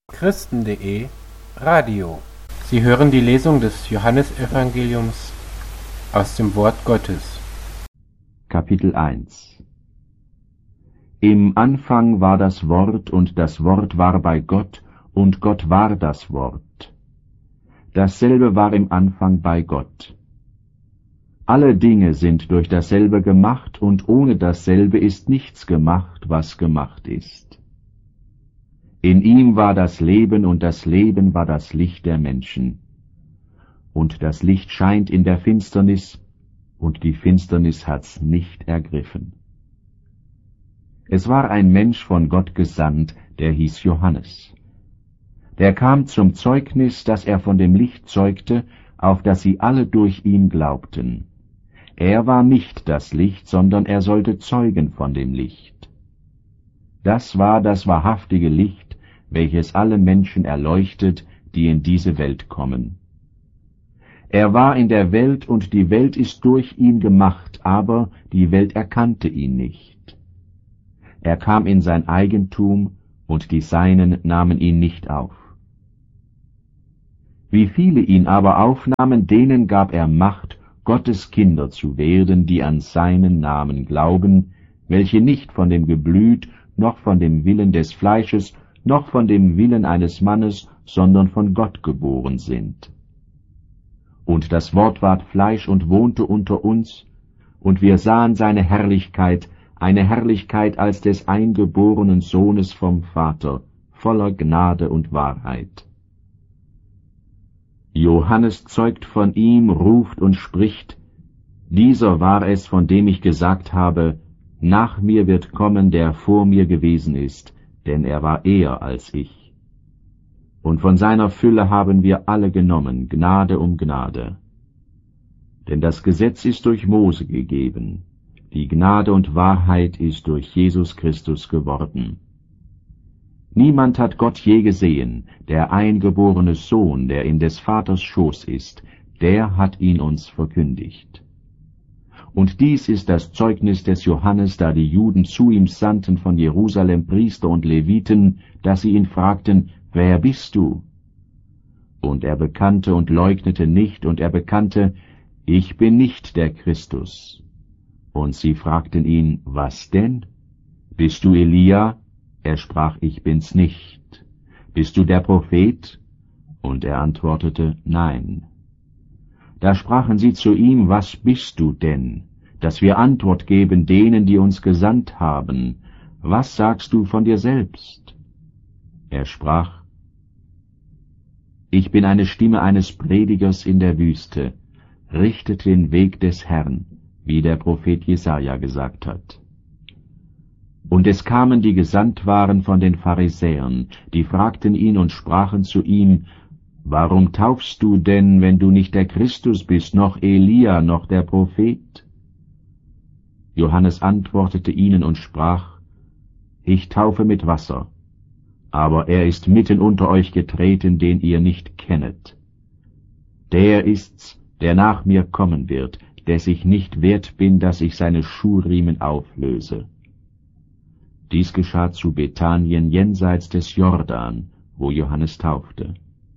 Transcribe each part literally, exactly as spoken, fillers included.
Christen.de Radio. Sie hören die Lesung des Johannesevangeliums aus dem Wort Gottes. Kapitel eins. Im Anfang war das Wort, und das Wort war bei Gott, und Gott war das Wort. Dasselbe war im Anfang bei Gott. Alle Dinge sind durch dasselbe gemacht, und ohne dasselbe ist nichts gemacht, was gemacht ist. In ihm war das Leben, und das Leben war das Licht der Menschen. Und das Licht scheint in der Finsternis, und die Finsternis hat's nicht ergriffen. Es war ein Mensch von Gott gesandt, der hieß Johannes. Der kam zum Zeugnis, dass er von dem Licht zeugte, auf das sie alle durch ihn glaubten. Er war nicht das Licht, sondern er sollte zeugen von dem Licht. Das war das wahrhaftige Licht, welches alle Menschen erleuchtet, die in diese Welt kommen. Er war in der Welt, und die Welt ist durch ihn gemacht, aber die Welt erkannte ihn nicht. Er kam in sein Eigentum, und die Seinen nahmen ihn nicht auf. Wie viele ihn aber aufnahmen, denen gab er Macht, Gottes Kinder zu werden, die an seinen Namen glauben, welche nicht von dem Geblüt, noch von dem Willen des Fleisches, noch von dem Willen eines Mannes, sondern von Gott geboren sind. Und das Wort ward Fleisch und wohnte unter uns, und wir sahen seine Herrlichkeit, eine Herrlichkeit als des eingeborenen Sohnes vom Vater, voller Gnade und Wahrheit. Johannes zeugt von ihm, ruft und spricht, dieser war es, von dem ich gesagt habe, nach mir wird kommen, der vor mir gewesen ist, denn er war eher als ich. Und von seiner Fülle haben wir alle genommen, Gnade um Gnade. Denn das Gesetz ist durch Mose gegeben, die Gnade und Wahrheit ist durch Jesus Christus geworden. Niemand hat Gott je gesehen, der eingeborene Sohn, der in des Vaters Schoß ist, der hat ihn uns verkündigt. Und dies ist das Zeugnis des Johannes, da die Juden zu ihm sandten von Jerusalem Priester und Leviten, dass sie ihn fragten, wer bist du? Und er bekannte und leugnete nicht, und er bekannte, ich bin nicht der Christus. Und sie fragten ihn, was denn? Bist du Elia? Er sprach, ich bin's nicht. Bist du der Prophet? Und er antwortete, nein. Da sprachen sie zu ihm, was bist du denn, dass wir Antwort geben denen, die uns gesandt haben? Was sagst du von dir selbst? Er sprach, ich bin eine Stimme eines Predigers in der Wüste, richtet den Weg des Herrn, wie der Prophet Jesaja gesagt hat. Und es kamen, die gesandt waren von den Pharisäern, die fragten ihn und sprachen zu ihm, warum taufst du denn, wenn du nicht der Christus bist, noch Elia, noch der Prophet? Johannes antwortete ihnen und sprach, ich taufe mit Wasser, aber er ist mitten unter euch getreten, den ihr nicht kennet. Der ist's, der nach mir kommen wird, des ich nicht wert bin, dass ich seine Schuhriemen auflöse. Dies geschah zu Bethanien jenseits des Jordan, wo Johannes taufte.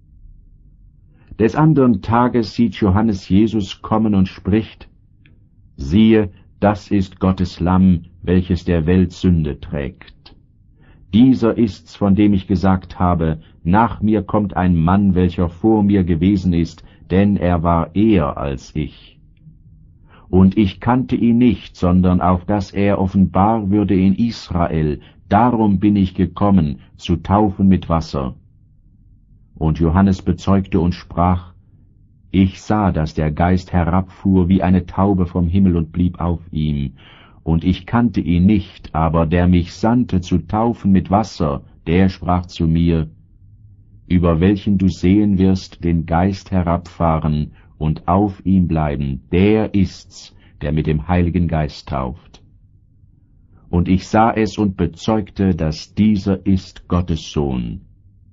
Des andern Tages sieht Johannes Jesus kommen und spricht, siehe, das ist Gottes Lamm, welches der Welt Sünde trägt. Dieser ist's, von dem ich gesagt habe, nach mir kommt ein Mann, welcher vor mir gewesen ist, denn er war eher als ich. Und ich kannte ihn nicht, sondern auf dass er offenbar würde in Israel, darum bin ich gekommen, zu taufen mit Wasser. Und Johannes bezeugte und sprach, ich sah, dass der Geist herabfuhr wie eine Taube vom Himmel und blieb auf ihm. Und ich kannte ihn nicht, aber der mich sandte zu taufen mit Wasser, der sprach zu mir, über welchen du sehen wirst den Geist herabfahren und auf ihm bleiben, der ist's, der mit dem Heiligen Geist tauft. Und ich sah es und bezeugte, dass dieser ist Gottes Sohn.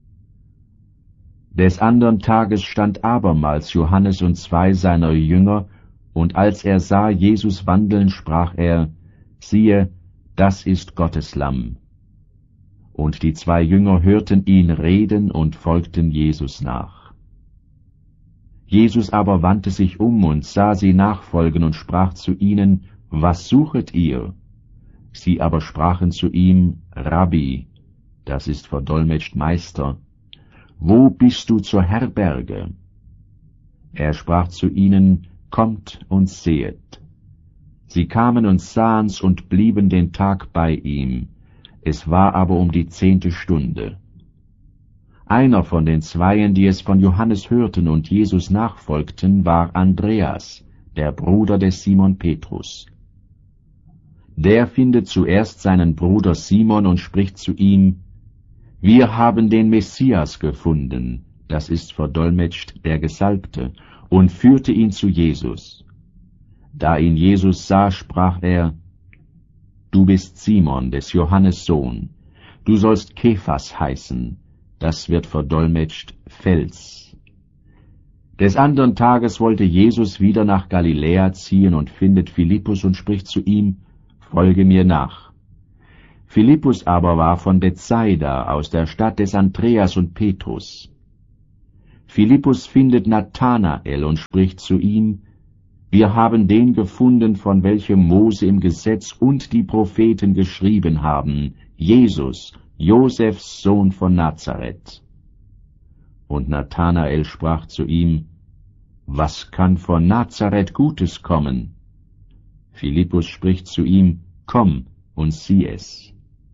Des andern Tages stand abermals Johannes und zwei seiner Jünger, und als er sah Jesus wandeln, sprach er, siehe, das ist Gottes Lamm. Und die zwei Jünger hörten ihn reden und folgten Jesus nach. Jesus aber wandte sich um und sah sie nachfolgen und sprach zu ihnen, »Was suchet ihr?« Sie aber sprachen zu ihm, »Rabbi«, das ist verdolmetscht Meister, »wo bist du zur Herberge?« Er sprach zu ihnen, »Kommt und sehet.« Sie kamen und sahen's und blieben den Tag bei ihm. Es war aber um die zehnte Stunde. Einer von den Zweien, die es von Johannes hörten und Jesus nachfolgten, war Andreas, der Bruder des Simon Petrus. Der findet zuerst seinen Bruder Simon und spricht zu ihm, »Wir haben den Messias gefunden«, das ist verdolmetscht der Gesalbte, und führte ihn zu Jesus. Da ihn Jesus sah, sprach er, »Du bist Simon, des Johannes Sohn, du sollst Kephas heißen«, das wird verdolmetscht Fels. Des andern Tages wollte Jesus wieder nach Galiläa ziehen und findet Philippus und spricht zu ihm, »Folge mir nach.« Philippus aber war von Bethsaida, aus der Stadt des Andreas und Petrus. Philippus findet Nathanael und spricht zu ihm, »Wir haben den gefunden, von welchem Mose im Gesetz und die Propheten geschrieben haben, Jesus, Josefs Sohn von Nazareth.« Und Nathanael sprach zu ihm, »Was kann von Nazareth Gutes kommen?« Philippus spricht zu ihm, »Komm und sieh es.«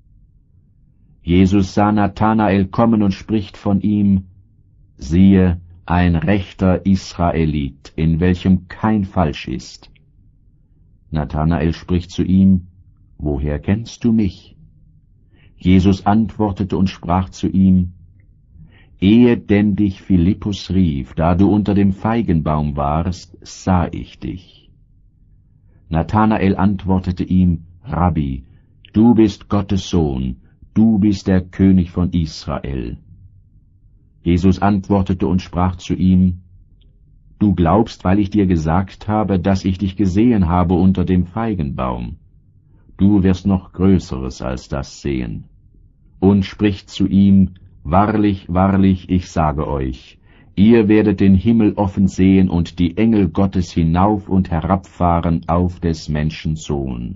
Jesus sah Nathanael kommen und spricht von ihm, »Siehe, ein rechter Israelit, in welchem kein Falsch ist.« Nathanael spricht zu ihm, »Woher kennst du mich?« Jesus antwortete und sprach zu ihm, »Ehe denn dich Philippus rief, da du unter dem Feigenbaum warst, sah ich dich.« Nathanael antwortete ihm, »Rabbi, du bist Gottes Sohn, du bist der König von Israel.« Jesus antwortete und sprach zu ihm, »Du glaubst, weil ich dir gesagt habe, dass ich dich gesehen habe unter dem Feigenbaum. Du wirst noch Größeres als das sehen.« Und spricht zu ihm, »Wahrlich, wahrlich, ich sage euch, ihr werdet den Himmel offen sehen und die Engel Gottes hinauf und herabfahren auf des Menschen Sohn.«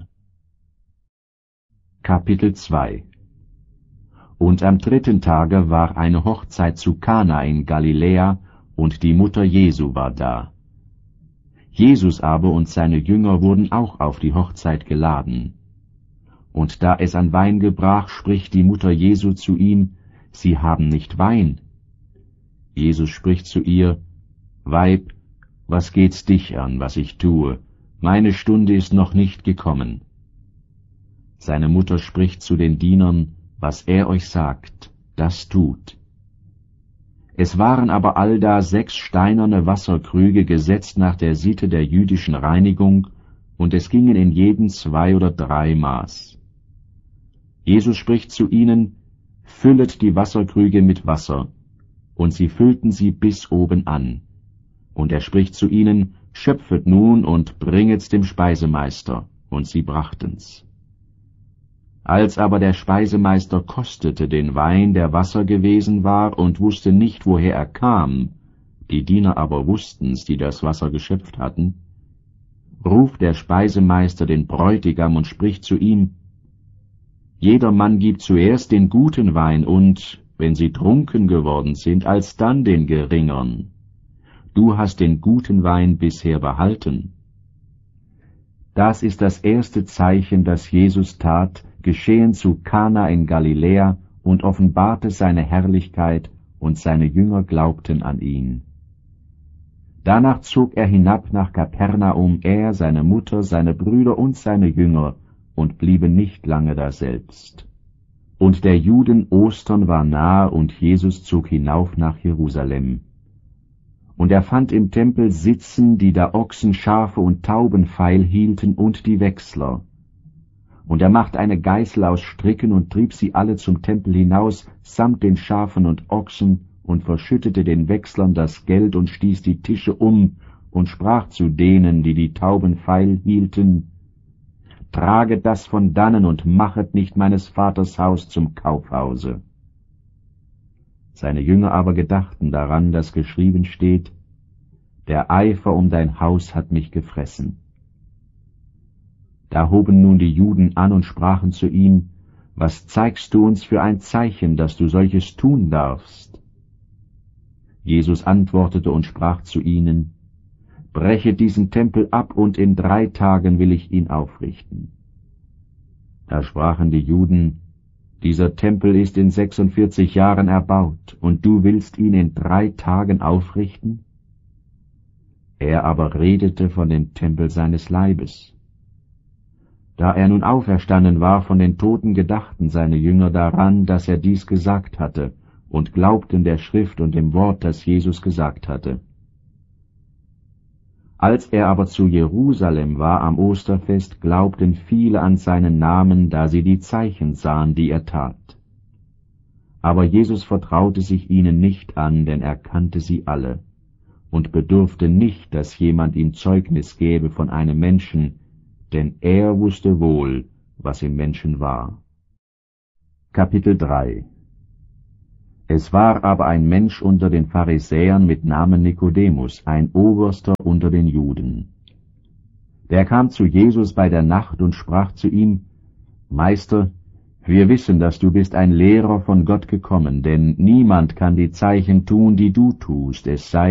Kapitel zwei. Und am dritten Tage war eine Hochzeit zu Kana in Galiläa, und die Mutter Jesu war da. Jesus aber und seine Jünger wurden auch auf die Hochzeit geladen. Und da es an Wein gebrach, spricht die Mutter Jesu zu ihm, »Sie haben nicht Wein.« Jesus spricht zu ihr, »Weib, was geht's dich an, was ich tue? Meine Stunde ist noch nicht gekommen.« Seine Mutter spricht zu den Dienern, »Was er euch sagt, das tut.« Es waren aber allda sechs steinerne Wasserkrüge gesetzt nach der Sitte der jüdischen Reinigung, und es gingen in jeden zwei oder drei Maß. Jesus spricht zu ihnen, »Füllet die Wasserkrüge mit Wasser«, und sie füllten sie bis oben an. Und er spricht zu ihnen, »Schöpfet nun und bringet's dem Speisemeister«, und sie brachten's. Als aber der Speisemeister kostete den Wein, der Wasser gewesen war, und wusste nicht, woher er kam, die Diener aber wussten's, die das Wasser geschöpft hatten, ruft der Speisemeister den Bräutigam und spricht zu ihm, »Jeder Mann gibt zuerst den guten Wein und, wenn sie trunken geworden sind, alsdann den geringern. Du hast den guten Wein bisher behalten.« Das ist das erste Zeichen, das Jesus tat, geschehen zu Kana in Galiläa, und offenbarte seine Herrlichkeit, und seine Jünger glaubten an ihn. Danach zog er hinab nach Kapernaum, er, seine Mutter, seine Brüder und seine Jünger, und blieben nicht lange daselbst. Und der Juden Ostern war nahe, und Jesus zog hinauf nach Jerusalem. Und er fand im Tempel sitzen, die da Ochsen, Schafe und Tauben feil hielten, und die Wechsler. Und er machte eine Geißel aus Stricken und trieb sie alle zum Tempel hinaus, samt den Schafen und Ochsen, und verschüttete den Wechslern das Geld und stieß die Tische um, und sprach zu denen, die die Tauben feil hielten, traget das von dannen und machet nicht meines Vaters Haus zum Kaufhause. Seine Jünger aber gedachten daran, dass geschrieben steht, der Eifer um dein Haus hat mich gefressen. Da hoben nun die Juden an und sprachen zu ihm, was zeigst du uns für ein Zeichen, dass du solches tun darfst? Jesus antwortete und sprach zu ihnen, brechet diesen Tempel ab, und in drei Tagen will ich ihn aufrichten. Da sprachen die Juden, dieser Tempel ist in sechsundvierzig Jahren erbaut, und du willst ihn in drei Tagen aufrichten? Er aber redete von dem Tempel seines Leibes. Da er nun auferstanden war von den Toten, gedachten seine Jünger daran, dass er dies gesagt hatte, und glaubten der Schrift und dem Wort, das Jesus gesagt hatte. Als er aber zu Jerusalem war am Osterfest, glaubten viele an seinen Namen, da sie die Zeichen sahen, die er tat. Aber Jesus vertraute sich ihnen nicht an, denn er kannte sie alle, und bedurfte nicht, dass jemand ihm Zeugnis gäbe von einem Menschen, denn er wusste wohl, was im Menschen war. Kapitel drei. Es war aber ein Mensch unter den Pharisäern mit Namen Nikodemus, ein Oberster unter den Juden. Der kam zu Jesus bei der Nacht und sprach zu ihm, Meister, wir wissen, dass du bist ein Lehrer von Gott gekommen, denn niemand kann die Zeichen tun, die du tust, es sei